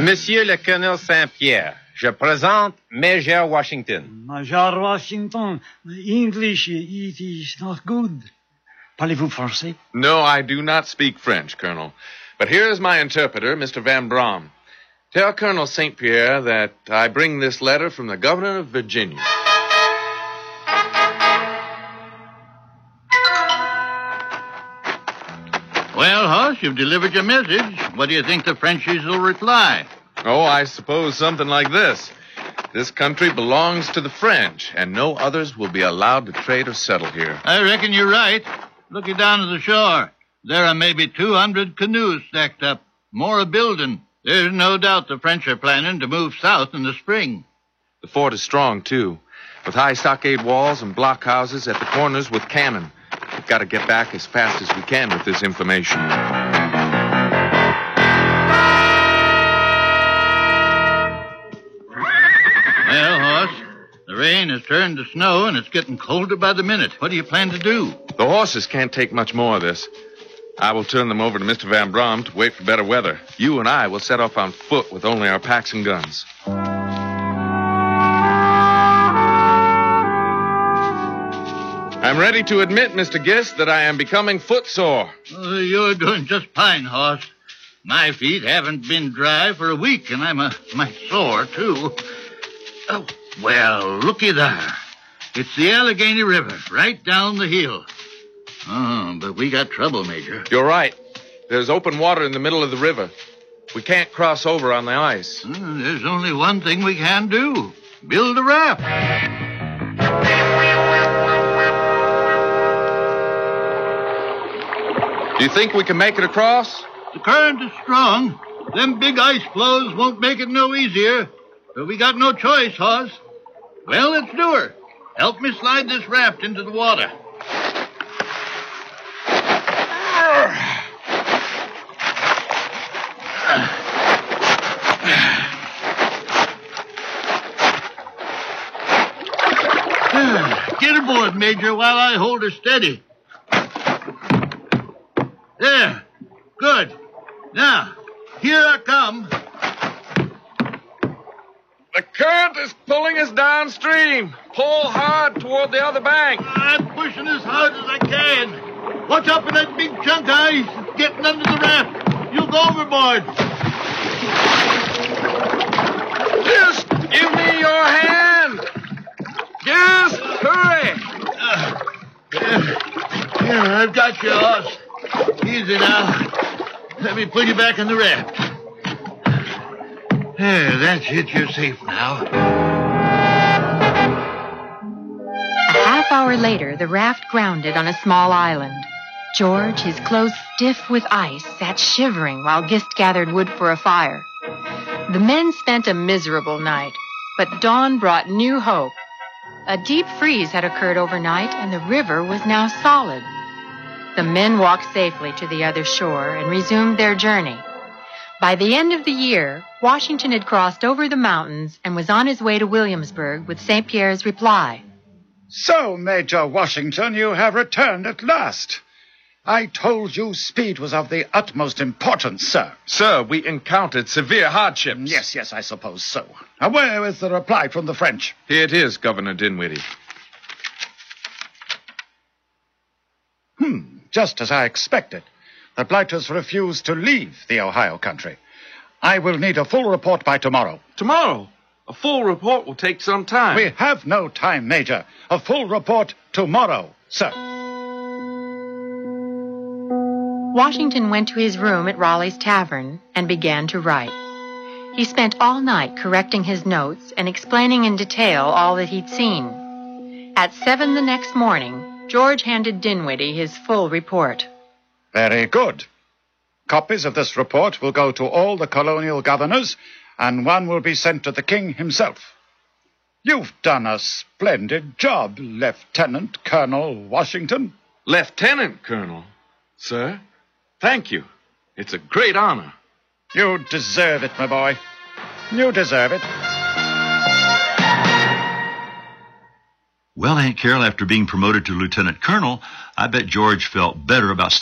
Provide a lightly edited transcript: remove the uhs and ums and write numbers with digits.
Monsieur le Colonel Saint-Pierre, je présente Major Washington. Major Washington, English, it is not good. Parlez-vous français? No, I do not speak French, Colonel. But here is my interpreter, Mr. Van Braam. Tell Colonel St. Pierre that I bring this letter from the governor of Virginia. Well, Hoss, you've delivered your message. What do you think the Frenchies will reply? Oh, I suppose something like this. This country belongs to the French, and no others will be allowed to trade or settle here. I reckon you're right. Looking down to the shore, there are maybe 200 canoes stacked up. More a building. There's no doubt the French are planning to move south in the spring. The fort is strong, too, with high stockade walls and blockhouses at the corners with cannon. We've got to get back as fast as we can with this information. Well, Hoss, the rain has turned to snow, and it's getting colder by the minute. What do you plan to do? The horses can't take much more of this. I will turn them over to Mr. Van Braam to wait for better weather. You and I will set off on foot with only our packs and guns. I'm ready to admit, Mr. Gist, that I am becoming footsore. You're doing just fine, Hoss. My feet haven't been dry for a week, and I'm might sore, too. Oh, well, looky there. It's the Allegheny River, right down the hill. Oh, but we got trouble, Major. You're right. There's open water in the middle of the river. We can't cross over on the ice. There's only one thing we can do. Build a raft. Do you think we can make it across? The current is strong. Them big ice floes won't make it no easier. But we got no choice, Hoss. Well, let's do her. Help me slide this raft into the water. Get aboard, Major, while I hold her steady. There. Good. Now, here I come. The current is pulling us downstream. Pull hard toward the other bank. I'm pushing as hard as I can. Watch out for that big chunk of ice that's getting under the raft. You'll go overboard. Just give me your hand. Just hurry. Here, I've got you, Hoss. Easy now. Let me put you back in the raft. There, that's it. You're safe now. A half hour later, the raft grounded on a small island. George, his clothes stiff with ice, sat shivering while Gist gathered wood for a fire. The men spent a miserable night, but dawn brought new hope. A deep freeze had occurred overnight, and the river was now solid. The men walked safely to the other shore and resumed their journey. By the end of the year, Washington had crossed over the mountains and was on his way to Williamsburg with St. Pierre's reply. So, Major Washington, you have returned at last. I told you speed was of the utmost importance, sir. Sir, we encountered severe hardships. Yes, I suppose so. Now, where is the reply from the French? Here it is, Governor Dinwiddie. Just as I expected. The Blighters refuse to leave the Ohio country. I will need a full report by tomorrow. Tomorrow? A full report will take some time. We have no time, Major. A full report tomorrow, sir. Washington went to his room at Raleigh's Tavern and began to write. He spent all night correcting his notes and explaining in detail all that he'd seen. At 7 the next morning, George handed Dinwiddie his full report. Very good. Copies of this report will go to all the colonial governors, and one will be sent to the king himself. You've done a splendid job, Lieutenant Colonel Washington. Lieutenant Colonel? Sir, thank you. It's a great honor. You deserve it, my boy. You deserve it. Well, Aunt Carol, after being promoted to lieutenant colonel, I bet George felt better about